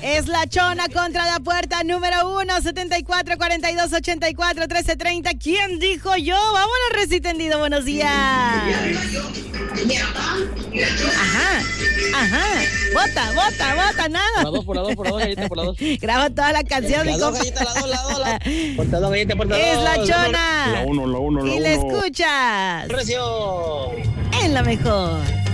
Es la Chona contra la puerta número 1, 74 42 84 13 30. ¿Quién dijo yo? Vámonos, Recitendido, buenos días. Ajá. Bota, nada. Por la dos, gallita, por la dos. Graba toda la canción, la dos, gallita, la dos. Por la dos, gallita, por la dos. Es la Chona. La uno. Y la escuchas. Recio. En la mejor.